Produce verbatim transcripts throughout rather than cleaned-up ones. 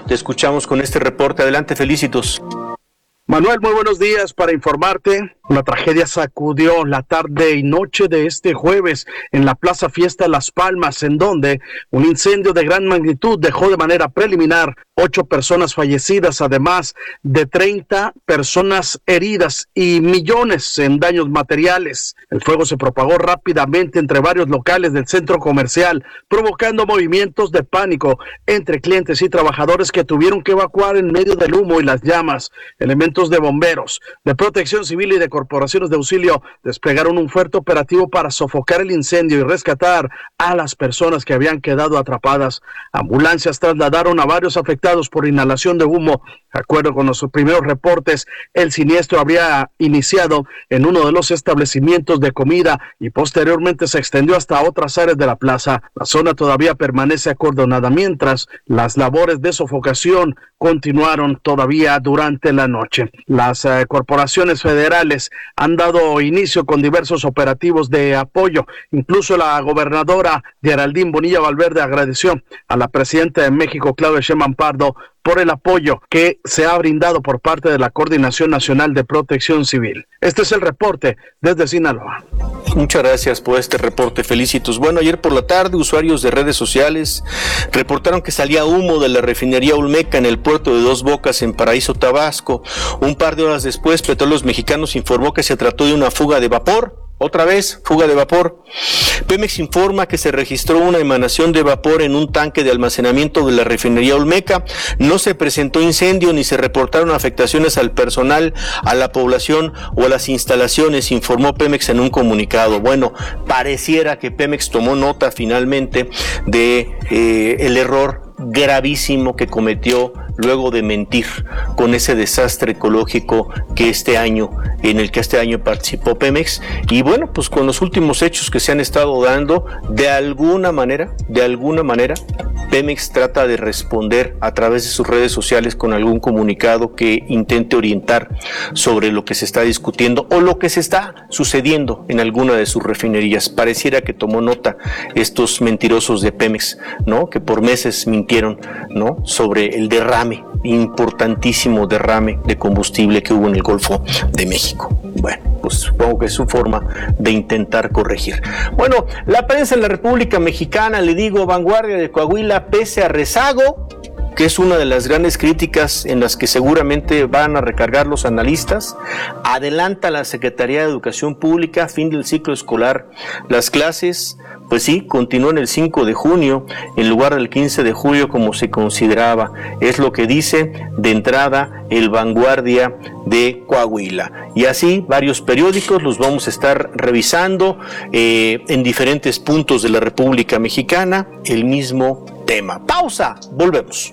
te escuchamos con este reporte. Adelante, Felicitos. Manuel, muy buenos días. Para informarte, una tragedia sacudió la tarde y noche de este jueves en la Plaza Fiesta Las Palmas, en donde un incendio de gran magnitud dejó de manera preliminar ocho personas fallecidas, además de treinta personas heridas y millones en daños materiales. El fuego se propagó rápidamente entre varios locales del centro comercial, provocando movimientos de pánico entre clientes y trabajadores que tuvieron que evacuar en medio del humo y las llamas. Elementos de bomberos, de protección civil y de corporaciones de auxilio desplegaron un fuerte operativo para sofocar el incendio y rescatar a las personas que habían quedado atrapadas. Ambulancias trasladaron a varios afectados por inhalación de humo. De acuerdo con los primeros reportes, el siniestro habría iniciado en uno de los establecimientos de comida y posteriormente se extendió hasta otras áreas de la plaza. La zona todavía permanece acordonada, mientras las labores de sofocación continuaron todavía durante la noche. Las eh, corporaciones federales han dado inicio con diversos operativos de apoyo. Incluso la gobernadora Geraldine Bonilla Valverde agradeció a la presidenta de México, Claudia Sheinbaum Pardo, por el apoyo que se ha brindado por parte de la Coordinación Nacional de Protección Civil. Este es el reporte desde Sinaloa. Muchas gracias por este reporte, Felicitos. Bueno, ayer por la tarde, usuarios de redes sociales reportaron que salía humo de la refinería Olmeca en el puerto de Dos Bocas, en Paraíso, Tabasco. Un par de horas después, Petróleos Mexicanos informó que se trató de una fuga de vapor. Otra vez, fuga de vapor. Pemex informa que se registró una emanación de vapor en un tanque de almacenamiento de la refinería Olmeca. No se presentó incendio ni se reportaron afectaciones al personal, a la población o a las instalaciones, informó Pemex en un comunicado. Bueno, pareciera que Pemex tomó nota finalmente de eh, el error gravísimo que cometió luego de mentir con ese desastre ecológico que este año, en el que este año participó Pemex. Y bueno, pues con los últimos hechos que se han estado dando, de alguna manera, de alguna manera, Pemex trata de responder a través de sus redes sociales con algún comunicado que intente orientar sobre lo que se está discutiendo o lo que se está sucediendo en alguna de sus refinerías. Pareciera que tomó nota estos mentirosos de Pemex, ¿no? Que por meses mintieron, ¿no? Sobre el derrame, importantísimo derrame de combustible que hubo en el Golfo de México. Bueno, pues supongo que es su forma de intentar corregir. Bueno, la prensa en la República Mexicana, le digo, vanguardia de Coahuila, pese a rezago, que es una de las grandes críticas en las que seguramente van a recargar los analistas, adelanta la Secretaría de Educación Pública, fin del ciclo escolar. Las clases, pues sí, continúan el cinco de junio en lugar del quince de julio como se consideraba. Es lo que dice de entrada el Vanguardia de Coahuila. Y así varios periódicos los vamos a estar revisando eh, en diferentes puntos de la República Mexicana, el mismo tema. Pausa, volvemos.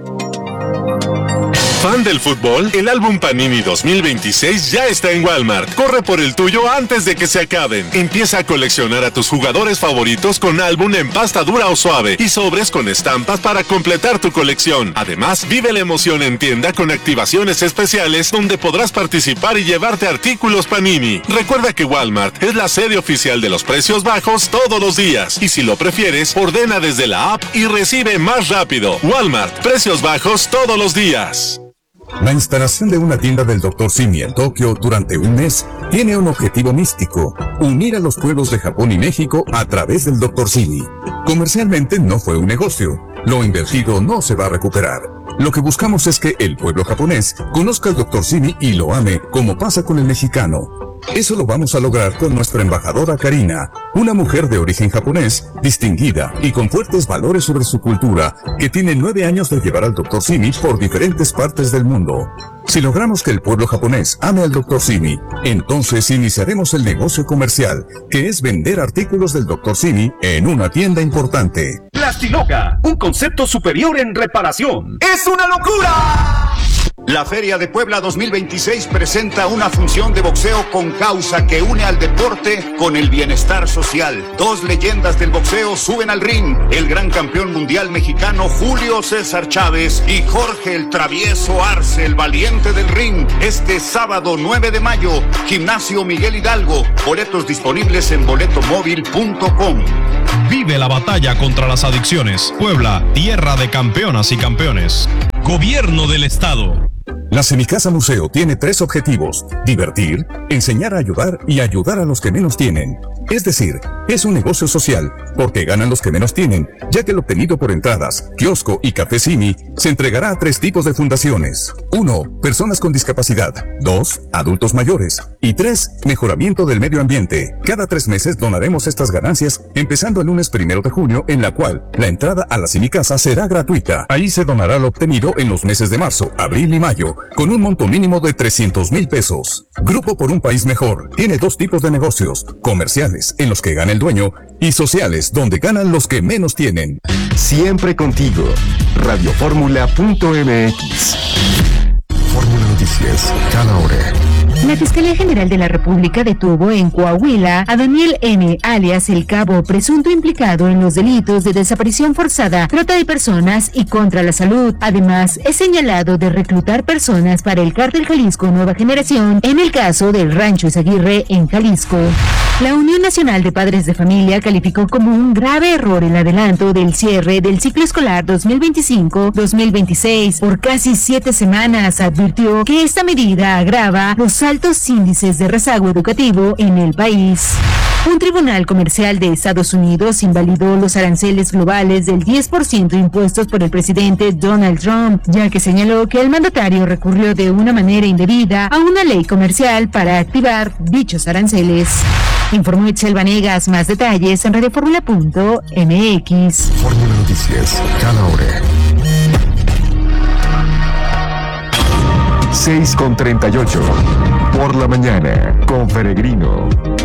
¿Fan del fútbol? El álbum Panini dos mil veintiséis ya está en Walmart. Corre por el tuyo antes de que se acaben. Empieza a coleccionar a tus jugadores favoritos con álbum en pasta dura o suave y sobres con estampas para completar tu colección. Además, vive la emoción en tienda con activaciones especiales donde podrás participar y llevarte artículos Panini. Recuerda que Walmart es la sede oficial de los precios bajos todos los días. Y si lo prefieres, ordena desde la app y recibe más rápido. Walmart, precios bajos todos los días. La instalación de una tienda del doctor Simi en Tokio durante un mes tiene un objetivo místico: unir a los pueblos de Japón y México a través del doctor Simi. Comercialmente no fue un negocio. Lo invertido no se va a recuperar. Lo que buscamos es que el pueblo japonés conozca al doctor Simi y lo ame, como pasa con el mexicano. Eso lo vamos a lograr con nuestra embajadora Karina, una mujer de origen japonés, distinguida y con fuertes valores sobre su cultura, que tiene nueve años de llevar al doctor Simi por diferentes partes del mundo. Si logramos que el pueblo japonés ame al doctor Simi, entonces iniciaremos el negocio comercial, que es vender artículos del doctor Simi en una tienda importante. Plastinoca, un concepto superior en reparación. ¡Es una locura! La Feria de Puebla dos mil veintiséis presenta una función de boxeo con causa que une al deporte con el bienestar social. Dos leyendas del boxeo suben al ring: el gran campeón mundial mexicano Julio César Chávez y Jorge el Travieso Arce, el valiente del ring. Este sábado nueve de mayo, Gimnasio Miguel Hidalgo. Boletos disponibles en boleto móvil punto com. Vive la batalla contra las adicciones. Puebla, tierra de campeonas y campeones. Gobierno del Estado. La Semicasa Museo tiene tres objetivos: divertir, enseñar a ayudar y ayudar a los que menos tienen. Es decir, es un negocio social, porque ganan los que menos tienen, ya que el obtenido por entradas, kiosco y café Simi se entregará a tres tipos de fundaciones. Uno, personas con discapacidad. Dos, adultos mayores. Y tres, mejoramiento del medio ambiente. Cada tres meses donaremos estas ganancias, empezando el lunes primero de junio, en la cual la entrada a la Semicasa será gratuita. Ahí se donará lo obtenido en los meses de marzo, abril y mayo, con un monto mínimo de trescientos mil pesos. Grupo por un País Mejor tiene dos tipos de negocios: comerciales, en los que gana el dueño, y sociales, donde ganan los que menos tienen. Siempre contigo. Radioformula punto m x. Fórmula Noticias, cada hora. La Fiscalía General de la República detuvo en Coahuila a Daniel N., alias El Cabo, presunto implicado en los delitos de desaparición forzada, trata de personas y contra la salud. Además, es señalado de reclutar personas para el Cártel Jalisco Nueva Generación en el caso del Rancho Izaguirre en Jalisco. La Unión Nacional de Padres de Familia calificó como un grave error el adelanto del cierre del ciclo escolar dos mil veinticinco dos mil veintiséis por casi siete semanas. Advirtió que esta medida agrava los altos índices de rezago educativo en el país. Un tribunal comercial de Estados Unidos invalidó los aranceles globales del diez por ciento impuestos por el presidente Donald Trump, ya que señaló que el mandatario recurrió de una manera indebida a una ley comercial para activar dichos aranceles. Informó Itzel Vanegas. Más detalles en radioformula punto m x. Fórmula Noticias, cada hora. seis con treinta y ocho. Por la mañana, con Peregrino.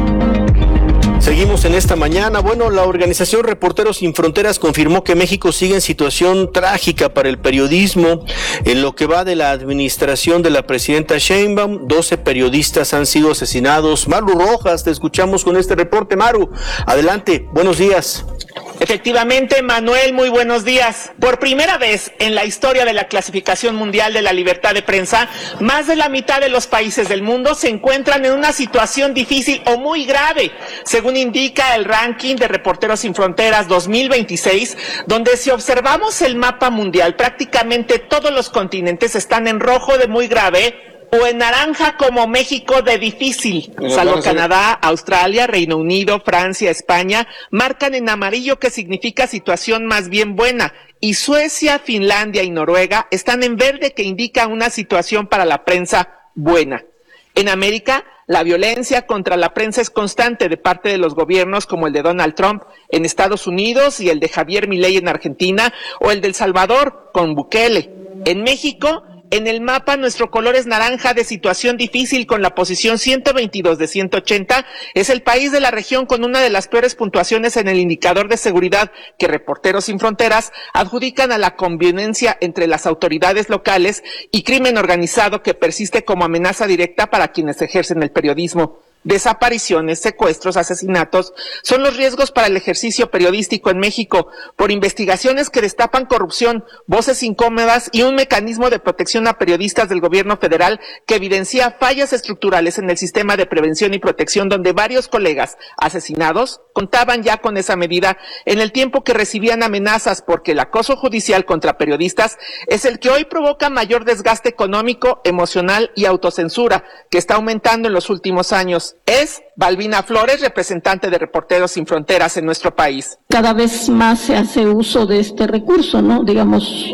Seguimos en esta mañana. Bueno, la organización Reporteros Sin Fronteras confirmó que México sigue en situación trágica para el periodismo. En lo que va de la administración de la presidenta Sheinbaum, doce periodistas han sido asesinados. Maru Rojas, te escuchamos con este reporte. Maru, adelante, buenos días. Efectivamente, Manuel, muy buenos días. Por primera vez en la historia de la clasificación mundial de la libertad de prensa, más de la mitad de los países del mundo se encuentran en una situación difícil o muy grave, según indica el ranking de Reporteros Sin Fronteras dos mil veintiséis, donde si observamos el mapa mundial, prácticamente todos los continentes están en rojo de muy grave o en naranja como México de difícil, salvo Canadá, Australia, Reino Unido, Francia, España, marcan en amarillo, que significa situación más bien buena, y Suecia, Finlandia y Noruega están en verde, que indica una situación para la prensa buena. En América, la violencia contra la prensa es constante de parte de los gobiernos como el de Donald Trump en Estados Unidos y el de Javier Milei en Argentina, o el de El Salvador con Bukele. En México, en el mapa, nuestro color es naranja de situación difícil, con la posición ciento veintidós de ciento ochenta. Es el país de la región con una de las peores puntuaciones en el indicador de seguridad que Reporteros Sin Fronteras adjudican a la convivencia entre las autoridades locales y crimen organizado, que persiste como amenaza directa para quienes ejercen el periodismo. Desapariciones, secuestros, asesinatos son los riesgos para el ejercicio periodístico en México, por investigaciones que destapan corrupción, voces incómodas y un mecanismo de protección a periodistas del gobierno federal que evidencia fallas estructurales en el sistema de prevención y protección, donde varios colegas asesinados contaban ya con esa medida en el tiempo que recibían amenazas, porque el acoso judicial contra periodistas es el que hoy provoca mayor desgaste económico, emocional y autocensura, que está aumentando en los últimos años. Es Balbina Flores, representante de Reporteros Sin Fronteras en nuestro país. Cada vez más se hace uso de este recurso, ¿no? Digamos,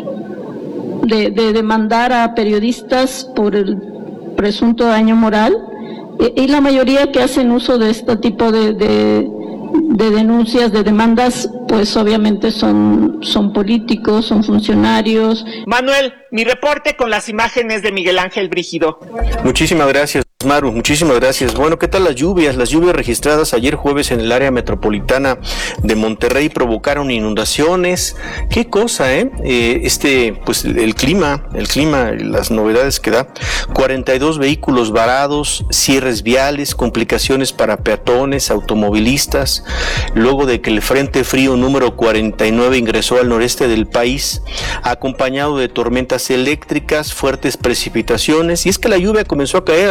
de, de demandar a periodistas por el presunto daño moral, y, y la mayoría que hacen uso de este tipo de, de, de denuncias, de demandas, pues obviamente son, son políticos, son funcionarios. Manuel, mi reporte con las imágenes de Miguel Ángel Brígido. Muchísimas gracias, Maru, muchísimas gracias. Bueno, ¿qué tal las lluvias? Las lluvias registradas ayer jueves en el área metropolitana de Monterrey provocaron inundaciones. Qué cosa, ¿eh? eh este, pues el clima, el clima, las novedades que da. cuarenta y dos vehículos varados, cierres viales, complicaciones para peatones, automovilistas, luego de que el Frente Frío número cuarenta y nueve ingresó al noreste del país, acompañado de tormentas eléctricas, fuertes precipitaciones, y es que la lluvia comenzó a caer alrededor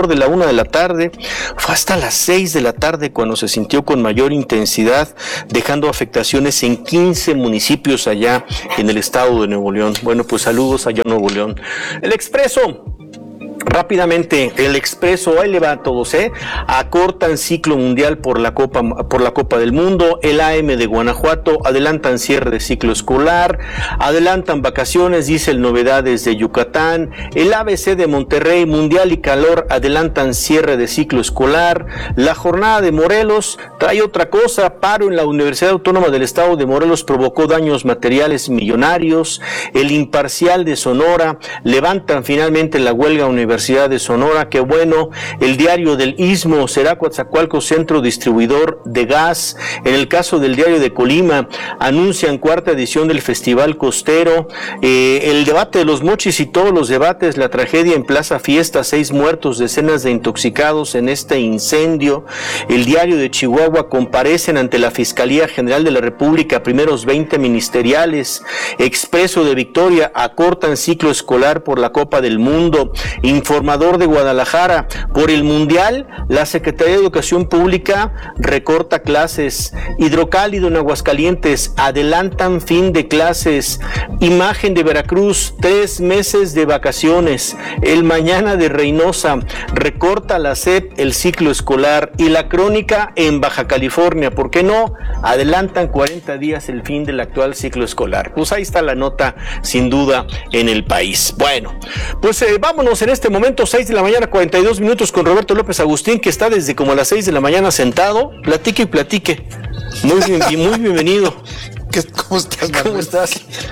alrededor de la una de la tarde. Fue hasta las seis de la tarde cuando se sintió con mayor intensidad, dejando afectaciones en quince municipios allá en el estado de Nuevo León. Bueno, pues saludos allá en Nuevo León. El Expreso. Rápidamente, el Expreso, ahí le va a todos, ¿eh? Acortan ciclo mundial por la Copa, por la Copa del Mundo. El A M de Guanajuato adelantan cierre de ciclo escolar, adelantan vacaciones, dice el Novedades de Yucatán. El A B C de Monterrey, Mundial y Calor, adelantan cierre de ciclo escolar. La jornada de Morelos trae otra cosa, paro en la Universidad Autónoma del Estado de Morelos provocó daños materiales millonarios. El Imparcial de Sonora, levantan finalmente la huelga universitaria Universidad de Sonora, qué bueno. El Diario del Istmo, será Coatzacoalcos centro distribuidor de gas. En el caso del Diario de Colima, anuncian cuarta edición del Festival Costero. Eh, el debate de los mochis y todos los debates, la tragedia en Plaza Fiesta, seis muertos, decenas de intoxicados en este incendio. El Diario de Chihuahua, comparecen ante la Fiscalía General de la República primeros veinte ministeriales. Expreso de Victoria, acortan ciclo escolar por la Copa del Mundo. Informador de Guadalajara, por el Mundial, la Secretaría de Educación Pública recorta clases. Hidrocálido en Aguascalientes, adelantan fin de clases. Imagen de Veracruz, tres meses de vacaciones. El Mañana de Reynosa, recorta la S E P el ciclo escolar. Y la Crónica en Baja California, ¿por qué no? Adelantan cuarenta días el fin del actual ciclo escolar. Pues ahí está la nota, sin duda, en el país. Bueno, pues eh, vámonos en este momento, seis de la mañana, cuarenta y dos minutos, con Roberto López Agustín, que está desde como las seis de la mañana sentado. Platique y platique. Muy bien, muy bienvenido. ¿Cómo estás, Manuel? ¿Cómo estás?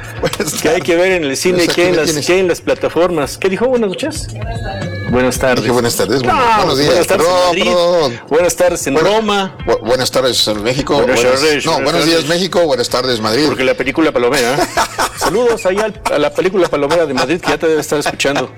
Que hay que ver en el cine, que en, las, que en las plataformas. ¿Qué dijo? Buenas noches. Buenas tardes. Dije buenas tardes. No, buenos días. Buenas tardes perdón, en Madrid. Perdón. Buenas tardes en bueno, Roma. Bu buenas tardes en México. Buenas buenas, tardes. No, buenas buenos tardes. días México, buenas tardes Madrid. Porque la película Palomera. Saludos allá a la película Palomera de Madrid, que ya te debe estar escuchando.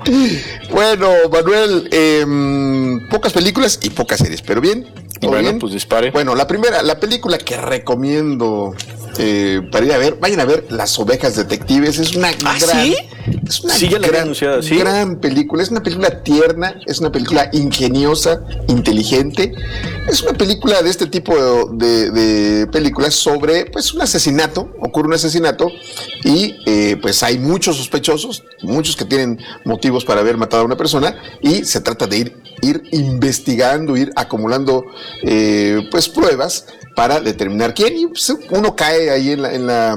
Bueno, Manuel, eh, pocas películas y pocas series, pero bien. Bueno, bien? pues dispare. Bueno, la primera, la película que recomiendo eh, para ir a ver, vayan a ver Las Ovejas Detectives. Es una ¿Ah, gran, sí? es una Sí, ya la había gran, anunciado, ¿sí? gran película. Es una película tierna, es una película ingeniosa, inteligente. Es una película de este tipo de, de, de películas sobre, pues, un asesinato. Ocurre un asesinato y, eh, pues, hay muchos sospechosos, muchos que tienen motivos para haber matado a una persona, y se trata de ir, ir investigando, ir acumulando, eh, pues, pruebas para determinar quién. Y pues, uno cae ahí en la, en la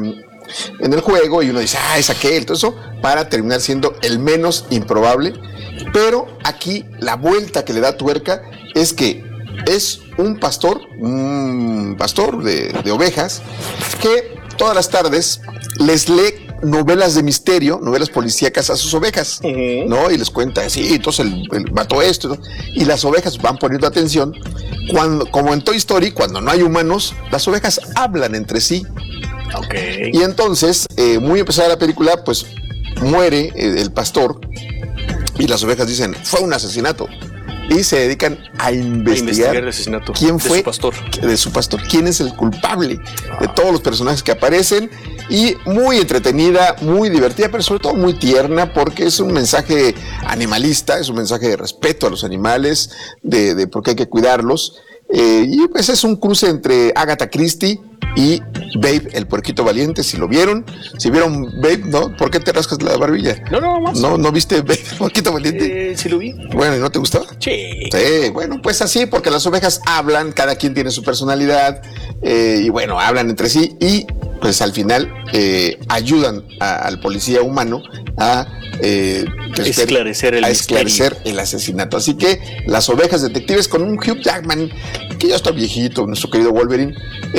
en el juego y uno dice, ah, es aquel, todo eso, para terminar siendo el menos improbable. Pero aquí la vuelta que le da tuerca es que es un pastor, un pastor de, de ovejas, que todas las tardes les lee novelas de misterio, novelas policíacas a sus ovejas, uh-huh. ¿no? Y les cuenta así, entonces él, él mató esto, ¿no? Y las ovejas van poniendo atención. Cuando, como en Toy Story, cuando no hay humanos, las ovejas hablan entre sí. Okay. Y entonces, eh, muy empezada la película, pues muere eh, el pastor y las ovejas dicen, fue un asesinato. Y se dedican a investigar, a investigar el asesinato quién fue de su pastor. De su pastor, quién es el culpable de todos los personajes que aparecen. Y muy entretenida, muy divertida, pero sobre todo muy tierna, porque es un mensaje animalista, es un mensaje de respeto a los animales, de, de por qué hay que cuidarlos. Eh, y pues es un cruce entre Agatha Christie y Babe, el puerquito valiente. Si lo vieron, si vieron Babe, ¿no? ¿Por qué te rascas la barbilla? No, no, más. ¿No, ¿no viste Babe, el puerquito valiente? Eh, sí lo vi. Bueno, ¿y no te gustó? Sí. Sí, bueno, pues así, porque las ovejas hablan, cada quien tiene su personalidad, eh, y bueno, hablan entre sí, y pues al final eh, ayudan a, al policía humano a eh, esclarecer, el, a esclarecer el asesinato. Así que Las Ovejas Detectives, con un Hugh Jackman que ya está viejito, nuestro querido Wolverine,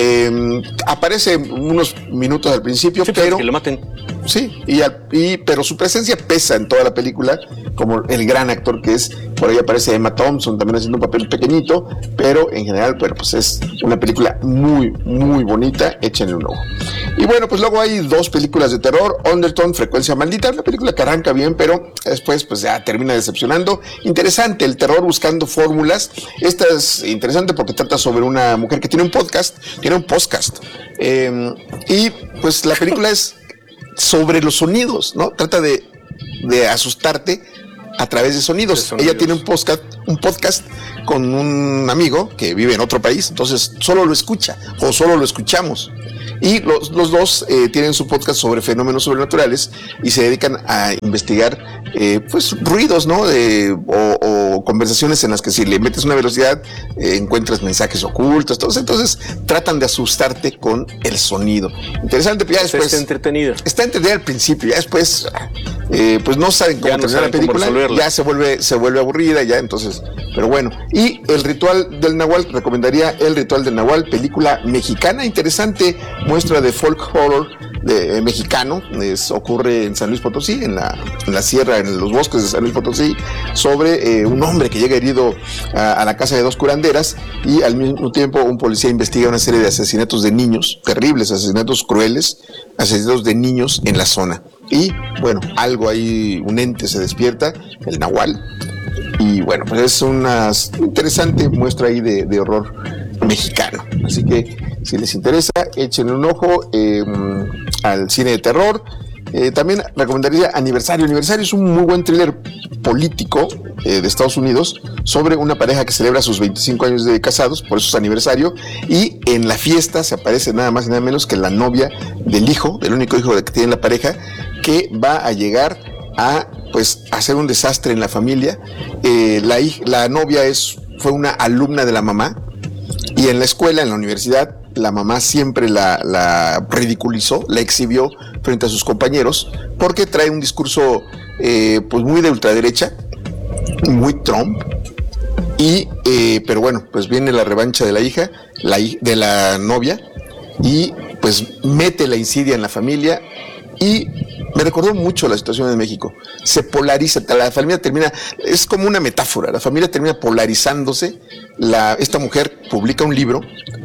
eh, aparece unos minutos al principio, sí, pero que lo maten. Sí, y, y pero su presencia pesa en toda la película, como el gran actor que es. Por ahí aparece Emma Thompson también haciendo un papel pequeñito, pero en general, bueno, pues es una película muy, muy bonita. Échenle un ojo. Y bueno, pues luego hay dos películas de terror. Undertone, Frecuencia Maldita, una película que arranca bien, pero después pues ya termina decepcionando. Interesante, el terror buscando fórmulas. Esta es interesante porque trata sobre una mujer que tiene un podcast, tiene un podcast, eh, y pues la película es sobre los sonidos, ¿no? Trata de, de asustarte a través de sonidos. de sonidos. Ella tiene un podcast, un podcast con un amigo que vive en otro país, entonces solo lo escucha o solo lo escuchamos. Y los, los dos eh, tienen su podcast sobre fenómenos sobrenaturales y se dedican a investigar eh, pues ruidos, ¿no? De, o, o conversaciones en las que si le metes una velocidad eh, encuentras mensajes ocultos. Entonces, entonces tratan de asustarte con el sonido. Interesante, pero ya después... Está entretenida. Está entretenida al principio, ya después eh, pues no saben cómo no terminar la película, ya se vuelve, se vuelve aburrida, ya entonces... Pero bueno, y El Ritual del Nahual, recomendaría El Ritual del Nahual, película mexicana, interesante, muestra de folk horror de, eh, mexicano, es, ocurre en San Luis Potosí, en la, en la sierra, en los bosques de San Luis Potosí, sobre eh, un hombre que llega herido a, a la casa de dos curanderas y al mismo tiempo un policía investiga una serie de asesinatos de niños, terribles asesinatos crueles, asesinatos de niños en la zona. Y bueno, algo ahí, un ente se despierta, el Nahual, y bueno, pues es una interesante muestra ahí de, de horror mexicano. Así que si les interesa, échenle un ojo eh, al cine de terror. Eh, también recomendaría Aniversario. Aniversario es un muy buen thriller político eh, de Estados Unidos sobre una pareja que celebra sus veinticinco años de casados, por eso es aniversario, y en la fiesta se aparece nada más y nada menos que la novia del hijo, del único hijo que tiene la pareja, que va a llegar a pues hacer un desastre en la familia. Eh, la, la novia es, fue una alumna de la mamá, y en la escuela, en la universidad, la mamá siempre la, la ridiculizó, la exhibió frente a sus compañeros, porque trae un discurso eh, pues muy de ultraderecha, muy Trump, y eh, pero bueno, pues viene la revancha de la hija, la, de la novia, y pues mete la insidia en la familia. Y me recordó mucho la situación en México. Se polariza, la familia termina, es como una metáfora, la familia termina polarizándose. La, esta mujer publica un libro,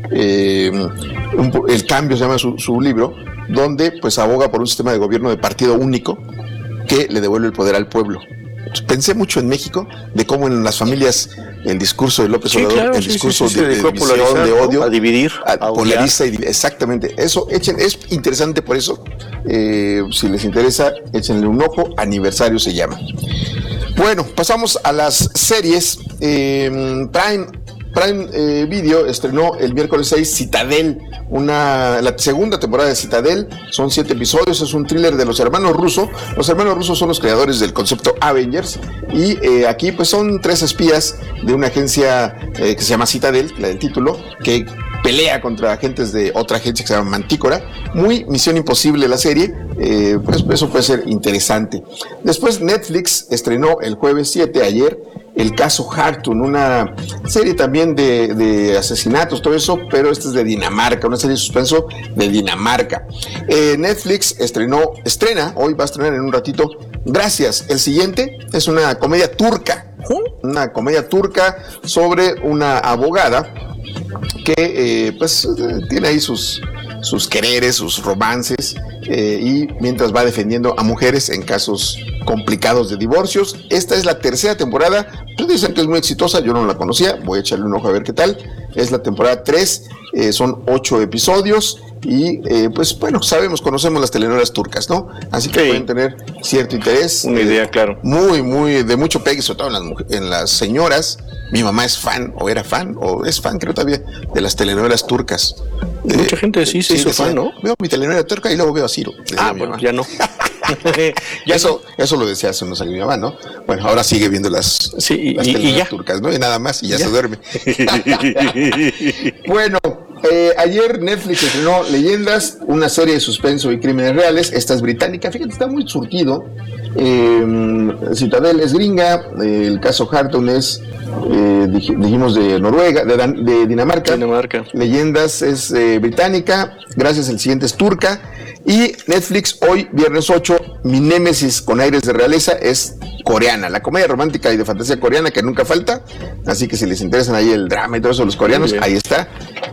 eh, un, El Cambio se llama su, su libro, donde pues aboga por un sistema de gobierno de partido único que le devuelve el poder al pueblo. Pensé mucho en México, de cómo en las familias el discurso de López Obrador, sí, claro, el sí, discurso sí, sí, de, de, de división, de odio, ¿no? A dividir, a, a polariza y exactamente. Eso, echen, es interesante por eso. Eh, si les interesa, échenle un ojo. Aniversario se llama. Bueno, pasamos a las series. Eh, Prime, Prime eh, Video estrenó el miércoles seis Citadel, una, la segunda temporada de Citadel. Son siete episodios, es un thriller de los hermanos Russo. Los hermanos Russo son los creadores del concepto Avengers, y eh, aquí pues son tres espías de una agencia eh, que se llama Citadel, la del título, que pelea contra agentes de otra agencia que se llama Mantícora. Muy Misión Imposible la serie, eh, pues eso puede ser interesante. Después Netflix estrenó el jueves siete, ayer, El Caso Hartung, una serie también de, de asesinatos, todo eso, pero esta es de Dinamarca, una serie de suspenso de Dinamarca. Eh, Netflix estrenó, estrena, hoy va a estrenar en un ratito, Gracias. El siguiente es una comedia turca, una comedia turca sobre una abogada que eh, pues tiene ahí sus, sus quereres, sus romances, eh, y mientras va defendiendo a mujeres en casos complicados de divorcios. Esta es la tercera temporada, pues dicen que es muy exitosa, yo no la conocía, voy a echarle un ojo a ver qué tal. Es la temporada tres, eh, son ocho episodios, y eh, pues bueno, sabemos, conocemos las telenovelas turcas, ¿no? Así que sí, pueden tener cierto interés. Una idea, eh, claro. Muy, muy, de mucho pegue, sobre todo en las, en las señoras. Mi mamá es fan, o era fan, o es fan, creo todavía, de las telenovelas turcas. De, Mucha gente sí se hizo fan, ¿no? Veo mi telenovela turca y luego veo a Ciro. Ah, bueno, ya no. ya eso, no. Eso lo decía hace unos años mi mamá, ¿no? Bueno, ahora sigue viendo las, sí, las y, telenovelas y ya. turcas, ¿no? Y nada más, y ya, ya. se duerme. Bueno, eh, ayer Netflix estrenó Leyendas, una serie de suspenso y crímenes reales. Esta es británica, fíjate, está muy surtido. Eh, Citadel es gringa, eh, el caso Hartung es, eh, dij, dijimos, de Noruega, de, de Dinamarca. Dinamarca. Leyendas es eh, británica, Gracias, el siguiente es turca. Y Netflix, hoy, viernes ocho, Mi Némesis con aires de realeza, es coreana, la comedia romántica y de fantasía coreana que nunca falta. Así que si les interesan ahí el drama y todo eso, los coreanos, ahí está.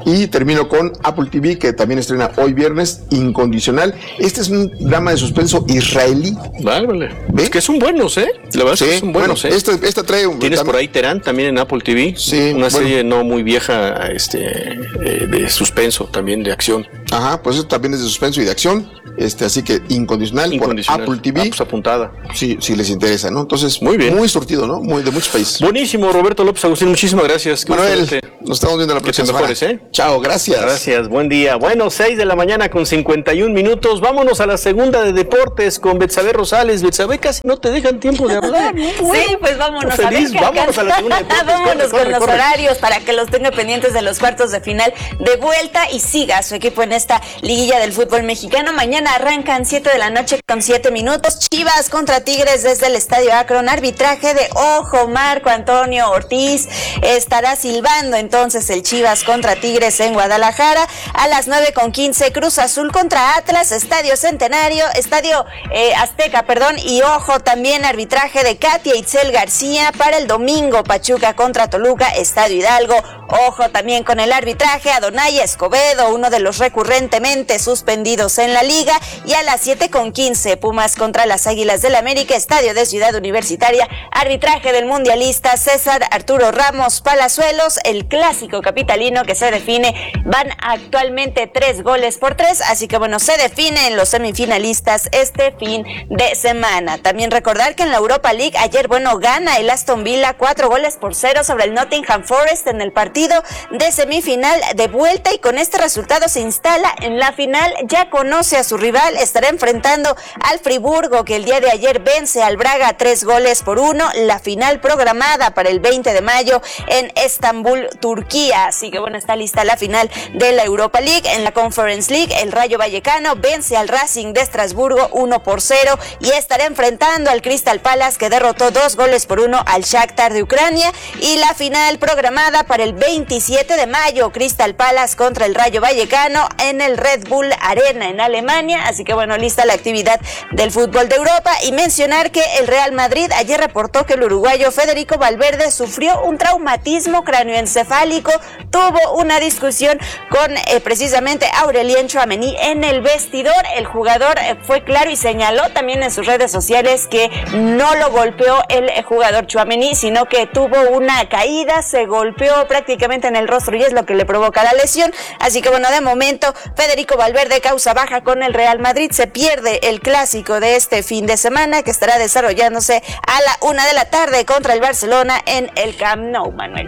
Y termino con Apple T V, que también estrena hoy viernes, Incondicional. Este es un drama de suspenso israelí. Vale, ¿ves? Es que son buenos, ¿eh? La verdad sí, es que son buenos, bueno, ¿eh? Esta, esta trae un... Tienes por ahí Terán, también en Apple T V. Sí. Una bueno. serie no muy vieja, este, eh, de suspenso, también de acción. Ajá, pues esto también es de suspenso y de acción. Este, así que Incondicional, Incondicional. por Apple T V. Ah, pues apuntada. Sí, si les interesa, ¿no? Entonces, muy bien. Muy surtido, ¿no? Muy de muchos países. Buenísimo, Roberto López Agustín, muchísimas gracias. Manuel, nos estamos viendo la próxima semana. Mejores, ¿eh? Chao, gracias. Gracias, buen día. Bueno, seis de la mañana con cincuenta y un minutos. Vámonos a la segunda de deportes con Betsabe Rosales. Betsabe, casi no te dejan tiempo de hablar. ¿No? Sí, pues vámonos Feliz. a ver. Que vámonos a la segunda de deportes. Vámonos corre, con corre, los corre. horarios para que los tenga pendientes de los cuartos de final de vuelta y siga a su equipo en esta liguilla del fútbol mexicano. Mañana arrancan siete de la noche con siete minutos. Chivas contra Tigres desde el Estadio Akron. Arbitraje de ojo, Marco Antonio Ortiz estará silbando entonces el Chivas contra Tigres en Guadalajara. A las nueve con quince, Cruz Azul contra Atlas, Estadio Centenario, Estadio eh, Azteca, perdón, y ojo también arbitraje de Katia Itzel García para el domingo, Pachuca contra Toluca, Estadio Hidalgo. Ojo también con el arbitraje, Adonai Escobedo, uno de los recurrentemente suspendidos en la liga. Y a las siete con quince, Pumas contra las Águilas del América, Estadio de Ciudad Universitaria, arbitraje del mundialista César Arturo Ramos Palazuelos, el clásico capitalino que se define, van actualmente tres goles por tres, así que bueno, se definen los semifinalistas este fin de semana. También recordar que en la Europa League ayer, bueno, gana el Aston Villa cuatro goles por cero sobre el Nottingham Forest en el partido de semifinal de vuelta, y con este resultado se instala en la final, ya conoce a su rival, estará enfrentando al Friburgo, que el día de ayer vence al Braga tres goles por uno, la final programada para el veinte de mayo en Estambul, Turquía. Así que bueno, está lista la final de la Europa League. En la Conference League, el Rayo Vallecano vence al Racing de Estrasburgo uno por cero y estará enfrentando al Crystal Palace, que derrotó dos goles por uno al Shakhtar de Ucrania. Y la final programada para el veintisiete de mayo, Crystal Palace contra el Rayo Vallecano en el Red Bull Arena en Alemania. Así que bueno, lista la actividad del fútbol de Europa. Y mencionar que el Real Madrid ayer reportó que el uruguayo Federico Valverde sufrió un traumatismo cráneoencefálico, tuvo una discusión con eh, precisamente Aurelien Tchouaméni en el vestidor. El jugador eh, fue claro y señaló también en sus redes sociales que no lo golpeó el eh, jugador Tchouaméni, sino que tuvo una caída, se golpeó prácticamente en el rostro y es lo que le provoca la lesión. Así que bueno, de momento Federico Valverde causa baja con el Real Madrid. Se pierde el clásico de este fin de semana, que estará desarrollándose a la una de la tarde contra el Barcelona en el Camp Nou, Manuel.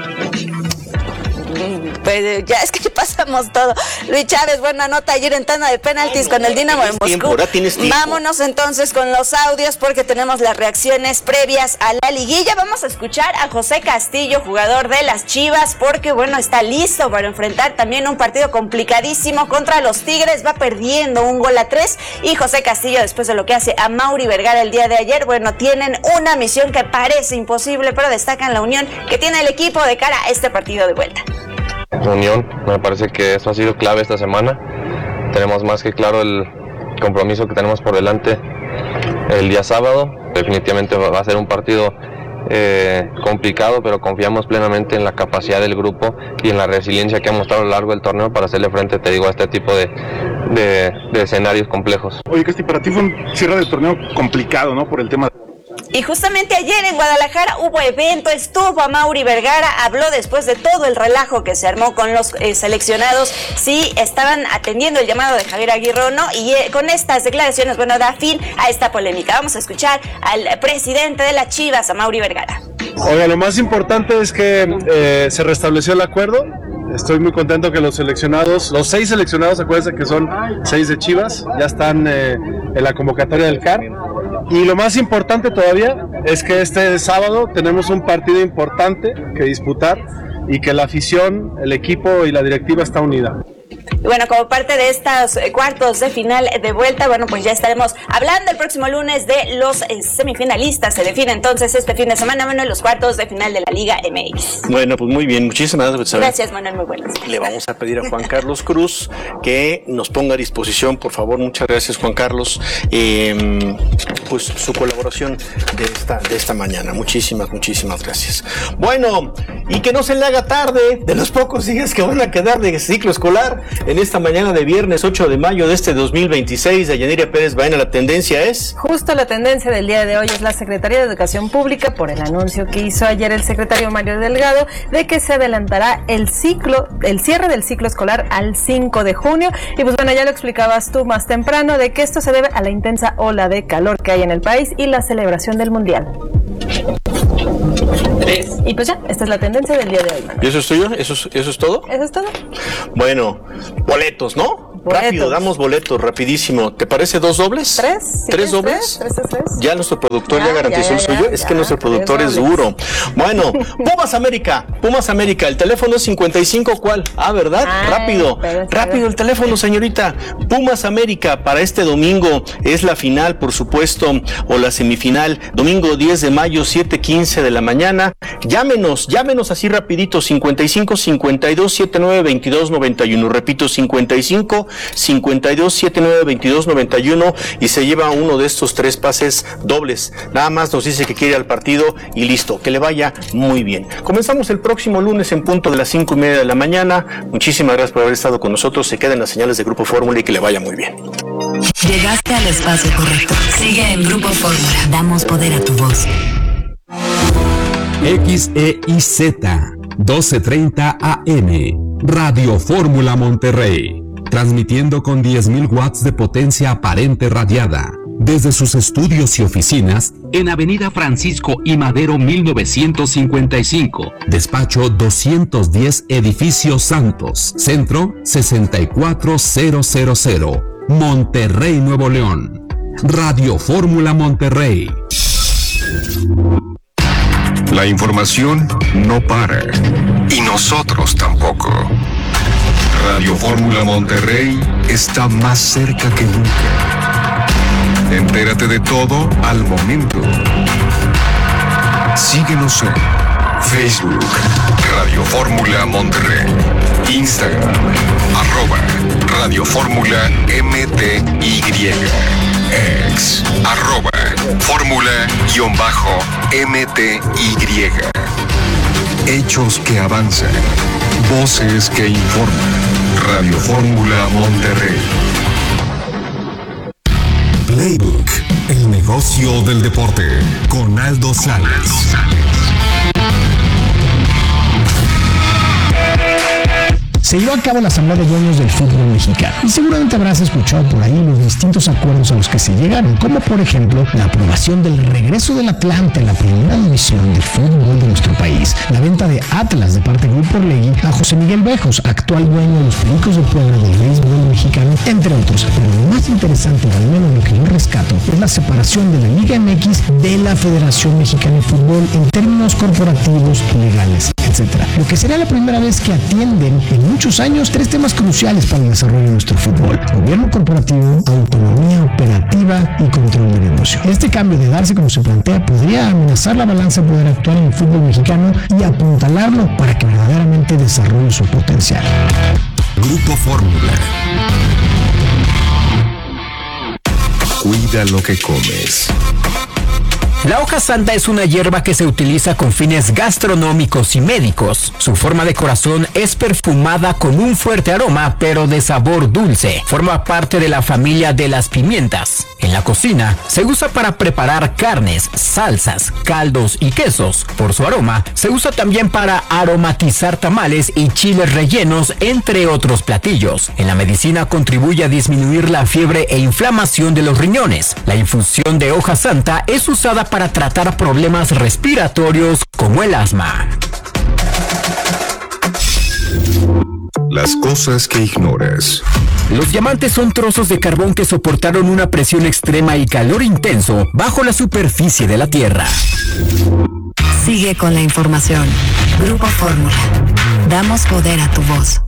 Pues ya es que pasamos todo. Luis Chávez, buena nota ayer en tanda de penaltis Ay, con el Dinamo de Moscú. Tiempo, Vámonos entonces con los audios porque tenemos las reacciones previas a la liguilla. Vamos a escuchar a José Castillo, jugador de las Chivas, porque bueno, está listo para enfrentar también un partido complicadísimo contra los Tigres. Va perdiendo un gol a tres y José Castillo, después de lo que hace a Mauri Vergara el día de ayer, bueno, tienen una misión que parece imposible, pero destacan la unión que tiene el equipo de cara a este partido de vuelta. Unión, me parece que eso ha sido clave esta semana. Tenemos más que claro el compromiso que tenemos por delante el día sábado. Definitivamente va a ser un partido eh, complicado, pero confiamos plenamente en la capacidad del grupo y en la resiliencia que ha mostrado a lo largo del torneo para hacerle frente, te digo, a este tipo de, de, de escenarios complejos. Oye, Casti, para ti fue un cierre del torneo complicado, ¿no? Por el tema de... Y justamente ayer en Guadalajara hubo evento, estuvo a Mauri Vergara, habló después de todo el relajo que se armó con los eh, seleccionados, sí estaban atendiendo el llamado de Javier Aguirre o no, y eh, con estas declaraciones, bueno, da fin a esta polémica. Vamos a escuchar al presidente de las Chivas, a Mauri Vergara. Oiga, lo más importante es que eh, se restableció el acuerdo. Estoy muy contento que los seleccionados, los seis seleccionados, acuérdense que son seis de Chivas, ya están eh, en la convocatoria del C A R. Y lo más importante todavía es que este sábado tenemos un partido importante que disputar y que la afición, el equipo y la directiva está unida. Y bueno, como parte de estos cuartos de final de vuelta, bueno, pues ya estaremos hablando el próximo lunes de los eh, semifinalistas. Se define entonces este fin de semana, bueno, los cuartos de final de la Liga M X. Bueno, pues muy bien, muchísimas gracias. Gracias, Manuel, muy buenas. Le vamos a pedir a Juan Carlos Cruz que nos ponga a disposición, por favor, muchas gracias, Juan Carlos, eh, pues su colaboración de esta, de esta mañana. Muchísimas, muchísimas gracias. Bueno, y que no se le haga tarde de los pocos días que van a quedar de ciclo escolar en esta mañana de viernes ocho de mayo de este dos mil veintiséis. De Yanira Pérez Baena, la tendencia es... Justo la tendencia del día de hoy es la Secretaría de Educación Pública por el anuncio que hizo ayer el secretario Mario Delgado de que se adelantará el ciclo, el cierre del ciclo escolar al cinco de junio. Y pues bueno, ya lo explicabas tú más temprano de que esto se debe a la intensa ola de calor que hay en el país y la celebración del Mundial. Y pues ya, esta es la tendencia del día de hoy. ¿Y eso es tuyo? ¿Eso es, eso es todo? Eso es todo. Bueno, boletos, ¿no? Boletos. Rápido, damos boletos, rapidísimo. ¿Te parece dos dobles? ¿Tres? Si ¿Tres dobles? Tres, tres, tres. Ya nuestro productor ya, ya garantizó ya, el ya, suyo. ya, es ya, que nuestro productor es duro. Bueno, Pumas América, Pumas América. El teléfono es cincuenta y cinco, ¿cuál? Ah, ¿verdad? Ay, rápido, rápido el teléfono, señorita. Pumas América para este domingo es la final, por supuesto, o la semifinal. Domingo diez de mayo, siete quince de la mañana. Llámenos, llámenos así rapidito, cincuenta y cinco, cincuenta y dos, setenta y nueve, veintidós, noventa y uno. Repito, cincuenta y cinco, cincuenta y dos, setenta y nueve, veintidós, noventa y uno y se lleva uno de estos tres pases dobles. Nada más nos dice que quiere ir al partido y listo, que le vaya muy bien. Comenzamos el próximo lunes en punto de las cinco y media de la mañana. Muchísimas gracias por haber estado con nosotros. Se quedan las señales de Grupo Fórmula y que le vaya muy bien. Llegaste al espacio correcto. Sigue en Grupo Fórmula. Damos poder a tu voz. X E I Z doce treinta A M Radio Fórmula Monterrey, transmitiendo con diez mil watts de potencia aparente radiada desde sus estudios y oficinas en Avenida Francisco I. Madero mil novecientos cincuenta y cinco, despacho doscientos diez, Edificio Santos, Centro sesenta y cuatro mil, Monterrey, Nuevo León. Radio Fórmula Monterrey. La información no para, y nosotros tampoco. Radio Fórmula Monterrey está más cerca que nunca. Entérate de todo al momento. Síguenos en Facebook, Radio Fórmula Monterrey, Instagram, arroba Radio Fórmula M T Y, ex, arroba Fórmula-M T Y. Hechos que avanzan, voces que informan. Radio Fórmula Monterrey. Playbook, el negocio del deporte, con Aldo Sales. Se llevó a cabo la Asamblea de Dueños del Fútbol Mexicano y seguramente habrás escuchado por ahí los distintos acuerdos a los que se llegaron, como por ejemplo la aprobación del regreso del Atlante en la primera división del fútbol de nuestro país, la venta de Atlas de parte de Grupo Orlegui a José Miguel Bejos, actual dueño de los Pericos de Puebla del béisbol mexicano, entre otros. Pero lo más interesante, al menos lo que yo rescato, es la separación de la Liga M X de la Federación Mexicana de Fútbol en términos corporativos, legales, etcétera. Lo que será la primera vez que atienden en muchos años tres temas cruciales para el desarrollo de nuestro fútbol: gobierno corporativo, autonomía operativa y control del negocio. Este cambio de darse como se plantea podría amenazar la balanza de poder actual en el fútbol mexicano y apuntalarlo para que verdaderamente desarrolle su potencial. Grupo Fórmula. Cuida lo que comes. La hoja santa es una hierba que se utiliza con fines gastronómicos y médicos. Su forma de corazón es perfumada con un fuerte aroma, pero de sabor dulce. Forma parte de la familia de las pimientas. En la cocina se usa para preparar carnes, salsas, caldos y quesos. Por su aroma, se usa también para aromatizar tamales y chiles rellenos, entre otros platillos. En la medicina contribuye a disminuir la fiebre e inflamación de los riñones. La infusión de hoja santa es usada para tratar problemas respiratorios como el asma. Las cosas que ignoras. Los diamantes son trozos de carbón que soportaron una presión extrema y calor intenso bajo la superficie de la Tierra. Sigue con la información. Grupo Fórmula. Damos poder a tu voz.